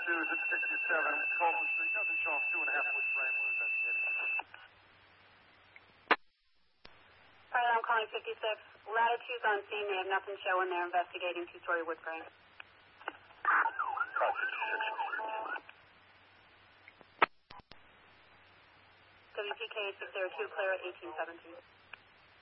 latitude at 67, Colton Street. Nothing showing 2.5 wood frame. Where is that heading? Alright, I'm calling 56. Latitude's on scene. They have nothing showing. They're investigating two-story wood frame. Call 56. WPK 602, clear at 1817.